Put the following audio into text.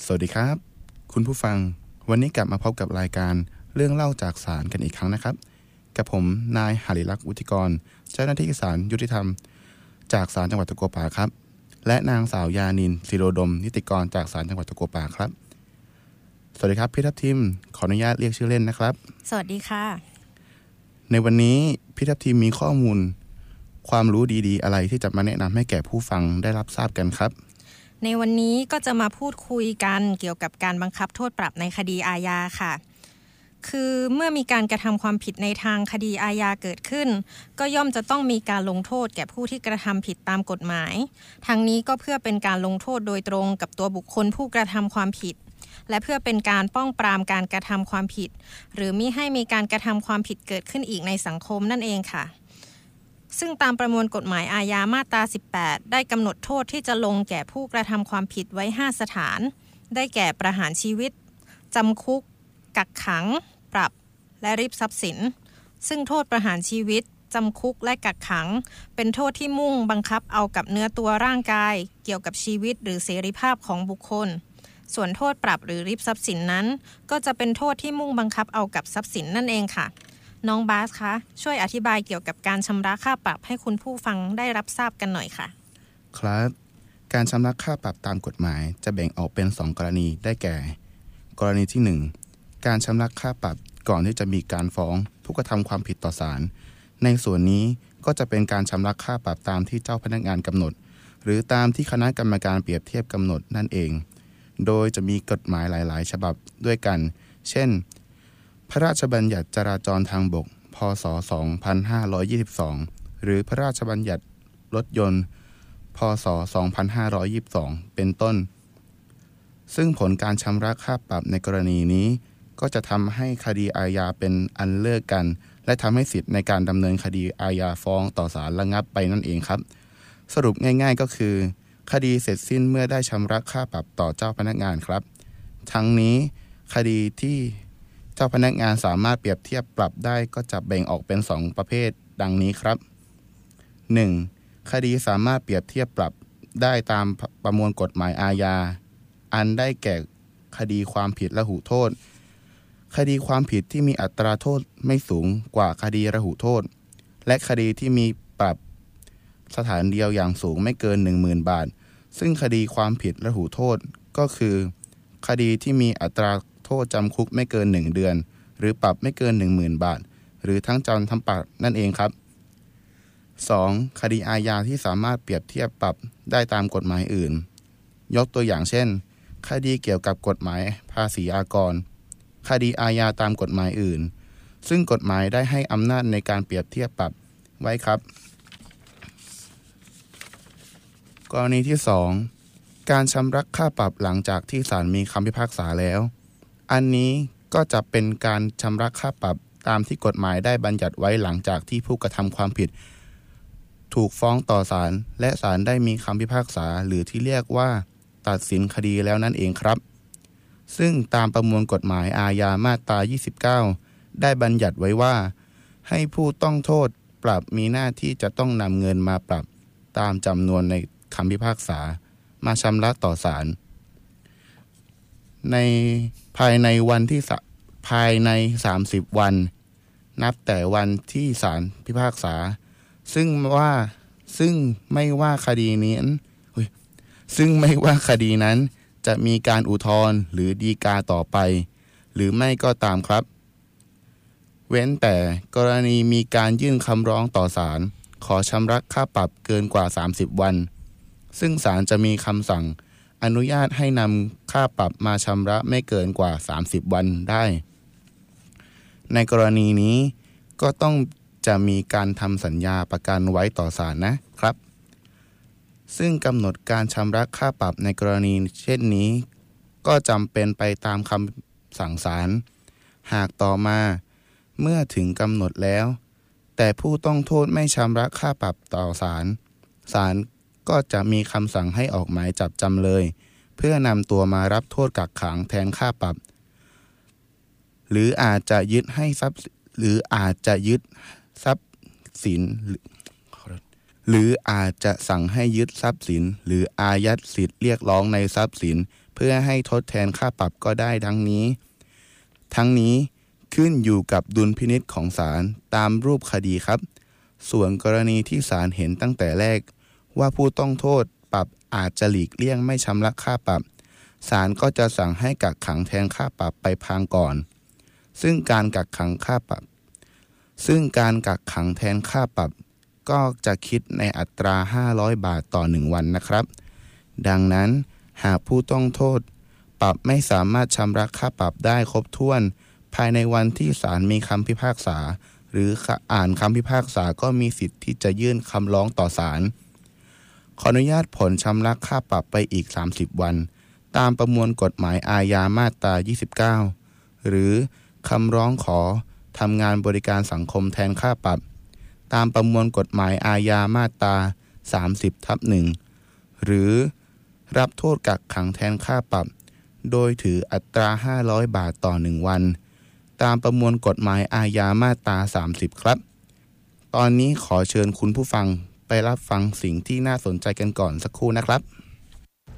วัสดีครับคุณผู้ฟังวันนี้กลับมาพบกับรายการเรื่องเล่าจากศาลกันอีกครั้งนะครับกับผมนายหฤลักษณ์วุฒิกรเจ้าหน้าที่ศาลยุติธรรมจากศาลจังหวัดตะกัวป่าครับและนางสาวยานินศิโรดมนิติกรจากศาลจังหวัดตะกัวป่าครับสวัสดีครับพี่ทัพทิมขออนุญาตเรียกชื่อเล่นนะครับสวัสดีค่ะในวันนี้พี่ทัพทิมมีข้อมูลความรู้ดีๆอะไรที่จะมาแนะนำให้แก่ผู้ฟังได้รับทราบกันครับในวันนี้ก็จะมาพูดคุยกันเกี่ยวกับการบังคับโทษปรับในคดีอาญาค่ะคือเมื่อมีการกระทำความผิดในทางคดีอาญาเกิดขึ้นก็ย่อมจะต้องมีการลงโทษแก่ผู้ที่กระทำผิดตามกฎหมายทั้งนี้ก็เพื่อเป็นการลงโทษโดยตรงกับตัวบุคคลผู้กระทำความผิดและเพื่อเป็นการป้องปรามการกระทำความผิดหรือมิให้มีการกระทำความผิดเกิดขึ้นอีกในสังคมนั่นเองค่ะซึ่งตามประมวลกฎหมายอาญามาตรา18ได้กำหนดโทษที่จะลงแก่ผู้กระทำความผิดไว้5สถานได้แก่ประหารชีวิตจำคุกกักขังปรับและริบทรัพย์สินซึ่งโทษประหารชีวิตจำคุกและกักขังเป็นโทษที่มุ่งบังคับเอากับเนื้อตัวร่างกายเกี่ยวกับชีวิตหรือเสรีภาพของบุคคลส่วนโทษปรับหรือริบทรัพย์สินนั้นก็จะเป็นโทษที่มุ่งบังคับเอากับทรัพย์สินนั่นเองค่ะน้องบาสคะช่วยอธิบายเกี่ยวกับการชำระค่าปรับให้คุณผู้ฟังได้รับทราบกันหน่อยค่ะครับการชำระค่าปรับตามกฎหมายจะแบ่งออกเป็น2กรณีได้แก่กรณีที่1การชำระค่าปรับก่อนที่จะมีการฟ้องผู้กระทำความผิดต่อศาลในส่วนนี้ก็จะเป็นการชำระค่าปรับตามที่เจ้าพนักงานกำหนดหรือตามที่คณะกรรมการเปรียบเทียบกำหนดนั่นเองโดยจะมีกฎหมายหลายๆฉบับด้วยกันเช่นพระราชบัญญัติจราจรทางบกพ.ศ. 2522หรือพระราชบัญญัติรถยนต์พ.ศ. 2522เป็นต้นซึ่งผลการชำระค่าปรับในกรณีนี้ก็จะทำให้คดีอาญาเป็นอันเลิกกันและทำให้สิทธิ์ในการดำเนินคดีอาญาฟ้องต่อศาลระงับไปนั่นเองครับสรุปง่ายๆก็คือคดีเสร็จสิ้นเมื่อได้ชำระค่าปรับต่อเจ้าพนักงานครับทั้งนี้คดีที่เจ้าพนักงานสามารถเปรียบเทียบปรับได้ก็จะแบ่งออกเป็น2ประเภทดังนี้ครับ 1. คดีสามารถเปรียบเทียบปรับได้ตามประมวลกฎหมายอาญาอันได้แก่คดีความผิดละหุโทษคดีความผิดที่มีอัตราโทษไม่สูงกว่าคดีละหุโทษและคดีที่มีปรับสถานเดียวอย่างสูงไม่เกิน 10,000 บาทซึ่งคดีความผิดละหุโทษก็คือคดีที่มีอัตราโทษจำคุกไม่เกิน1เดือนหรือปรับไม่เกิน 10,000 บาทหรือทั้งจำทั้งปรับนั่นเองครับ 2. คดีอาญาที่สามารถเปรียบเทียบปรับได้ตามกฎหมายอื่นยกตัวอย่างเช่นคดีเกี่ยวกับกฎหมายภาษีอากรคดีอาญาตามกฎหมายอื่นซึ่งกฎหมายได้ให้อำนาจในการเปรียบเทียบปรับไว้ครับกรณีที่2การชำระค่าปรับหลังจากที่ศาลมีคำพิพากษาแล้วอันนี้ก็จะเป็นการชำระค่าปรับตามที่กฎหมายได้บัญญัติไว้หลังจากที่ผู้กระทำความผิดถูกฟ้องต่อศาลและศาลได้มีคำพิพากษาหรือที่เรียกว่าตัดสินคดีแล้วนั่นเองครับซึ่งตามประมวลกฎหมายอาญามาตรา29ได้บัญญัติไว้ว่าให้ผู้ต้องโทษปรับมีหน้าที่จะต้องนำเงินมาปรับตามจำนวนในคำพิพากษามาชำระต่อศาลในภายใน30 วันนับแต่วันที่ศาลพิพากษาซึ่งไม่ว่าคดีนั้นจะมีการอุทธรณ์หรือฎีกาต่อไปหรือไม่ก็ตามครับเว้นแต่กรณีมีการยื่นคำร้องต่อศาลขอชำระค่าปรับเกินกว่า30 วันซึ่งศาลจะมีคำสั่งอนุญาตให้นำค่าปรับมาชำระไม่เกินกว่า30 วันได้ในกรณีนี้ก็ต้องจะมีการทำสัญญาประกันไว้ต่อศาลนะครับซึ่งกำหนดการชำระค่าปรับในกรณีเช่นนี้ก็จำเป็นไปตามคำสั่งศาลหากต่อมาเมื่อถึงกำหนดแล้วแต่ผู้ต้องโทษไม่ชำระค่าปรับต่อศาลก็จะมีคำสั่งให้ออกหมายจับจำเลยเพื่อนำตัวมารับโทษกักขังแทนค่าปรับหรืออาจจะยึดทรัพย์สินหรืออาจจะสั่งให้ยึดทรัพย์สินหรืออายัดสิทธิเรียกร้องในทรัพย์สินเพื่อให้ทดแทนค่าปรับก็ได้ทั้งนี้ขึ้นอยู่กับดุลพินิจของศาลตามรูปคดีครับส่วนกรณีที่ศาลเห็นตั้งแต่แรกว่าผู้ต้องโทษปรับอาจจะหลีกเลี่ยงไม่ชำระค่าปรับศาลก็จะสั่งให้กักขังแทนค่าปรับไปพางก่อนซึ่งการกักขังแทนค่าปรับก็จะคิดในอัตรา500 บาทต่อ1วันนะครับดังนั้นหากผู้ต้องโทษปรับไม่สามารถชำระค่าปรับได้ครบถ้วนภายในวันที่ศาลมีคำพิพากษาหรืออ่านคำพิพากษาก็มีสิทธิ์ที่จะยื่นคำร้องต่อศาลขออนุญาตผลชำระค่าปรับไปอีก30 วันตามประมวลกฎหมายอาญามาตรา29หรือคำร้องขอทำงานบริการสังคมแทนค่าปรับตามประมวลกฎหมายอาญามาตรา30/1หรือรับโทษกักขังแทนค่าปรับโดยถืออัตรา500 บาทต่อ1วันตามประมวลกฎหมายอาญามาตรา30ครับตอนนี้ขอเชิญคุณผู้ฟังไปรับฟังสิ่งที่น่าสนใจกันก่อนสักครู่นะครับ